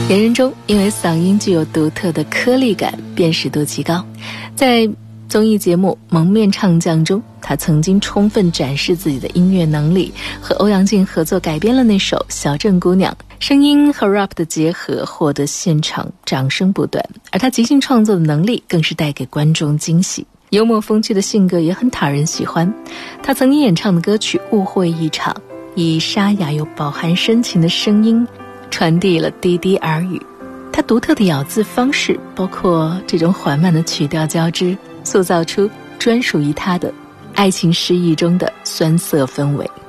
演人中因为嗓音具有独特的颗粒感，辨识度极高。在综艺节目《蒙面唱将》中，他曾经充分展示自己的音乐能力，和欧阳靖合作改编了那首《小镇姑娘》，声音和 rap 的结合获得现场掌声不断，而他即兴创作的能力更是带给观众惊喜。幽默风趣的性格也很讨人喜欢。他曾经演唱的歌曲《误会一场》，以沙哑又饱含深情的声音传递了滴滴耳语。他独特的咬字方式，包括这种缓慢的曲调交织，塑造出专属于他的爱情诗意中的酸涩氛围。